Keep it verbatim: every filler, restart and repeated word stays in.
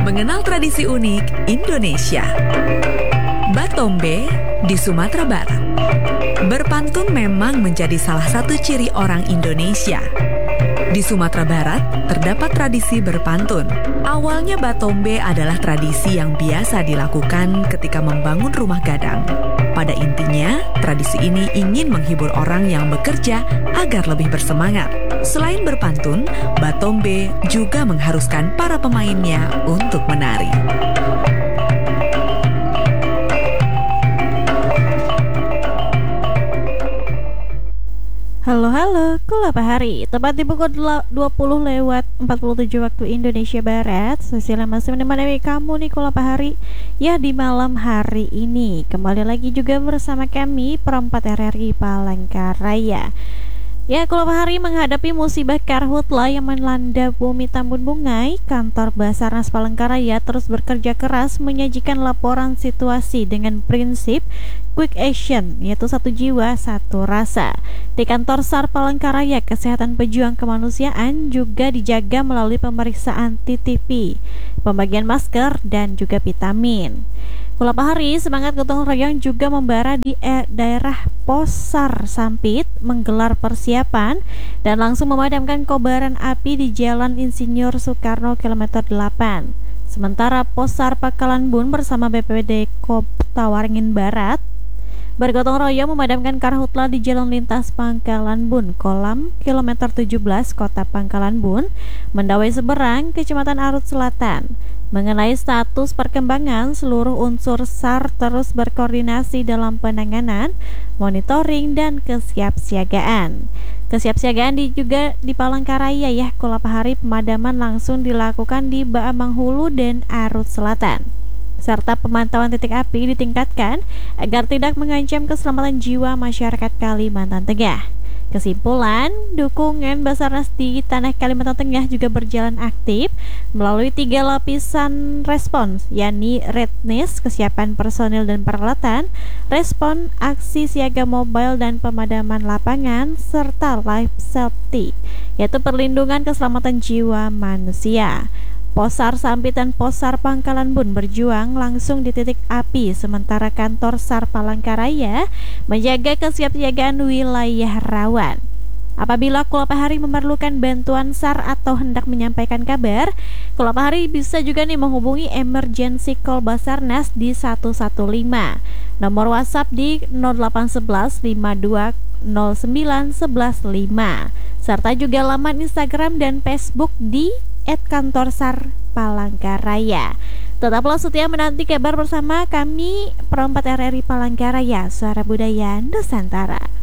Mengenal tradisi unik Indonesia. Batombe di Sumatera Barat. Berpantun memang menjadi salah satu ciri orang Indonesia. Di Sumatera Barat terdapat tradisi berpantun. Awalnya batombe adalah tradisi yang biasa dilakukan ketika membangun rumah gadang. Pada intinya, tradisi ini ingin menghibur orang yang bekerja agar lebih bersemangat. Selain berpantun, batombe juga mengharuskan para pemainnya untuk menari. Halo halo, Kulapa Hari. Tepat di pukul dua puluh lewat empat puluh tujuh waktu Indonesia Barat. Sosial masih menemani kamu nih Kulapa Hari. Ya, di malam hari ini kembali lagi juga bersama kami Perempat R R I Palangkaraya. Ya, Kulapa Hari menghadapi musibah karhutla yang melanda bumi Tambun Bungai. Kantor Basarnas Palangkaraya terus bekerja keras menyajikan laporan situasi dengan prinsip quick action, yaitu satu jiwa, satu rasa. Di kantor SAR Palangkaraya, kesehatan pejuang kemanusiaan juga dijaga melalui pemeriksaan T T P, pembagian masker, dan juga vitamin. Kulapa Hari, semangat gotong royong juga membara di e- daerah Posar Sampit, menggelar persiapan dan langsung memadamkan kobaran api di Jalan Insinyur Soekarno kilometer delapan. Sementara Posar Pangkalan Bun bersama B P B D Kota Waringin Barat bergotong royong memadamkan karhutla di Jalan Lintas Pangkalan Bun, Kolam, kilometer tujuh belas, Kota Pangkalan Bun, Mendawai Seberang, Kecamatan Arut Selatan. Mengenai status perkembangan, seluruh unsur SAR terus berkoordinasi dalam penanganan, monitoring, dan kesiapsiagaan. Kesiapsiagaan di, juga di Palangkaraya ya, Kulapa Hari, pemadaman langsung dilakukan di Baamang Hulu dan Arut Selatan. Serta pemantauan titik api ditingkatkan agar tidak mengancam keselamatan jiwa masyarakat Kalimantan Tengah. Kesimpulan, dukungan Basarnas di tanah Kalimantan Tengah juga berjalan aktif melalui tiga lapisan respons, yakni readiness, kesiapan personil dan peralatan, respon, aksi siaga mobile dan pemadaman lapangan, serta life safety, yaitu perlindungan keselamatan jiwa manusia. Posar Sampit dan Posar Pangkalan Bun berjuang langsung di titik api, sementara kantor SAR Palangkaraya menjaga kesiapsiagaan wilayah rawan. Apabila Kulapa Hari memerlukan bantuan SAR atau hendak menyampaikan kabar, Kulapa Hari bisa juga nih menghubungi emergency call Basarnas di satu satu lima. Nomor WhatsApp di nol delapan satu satu lima dua nol sembilan satu satu lima, serta juga laman Instagram dan Facebook di et kantor SAR Palangkaraya. Tetaplah setia menanti kabar bersama kami Perempat R R I Palangkaraya, Suara Budaya Nusantara.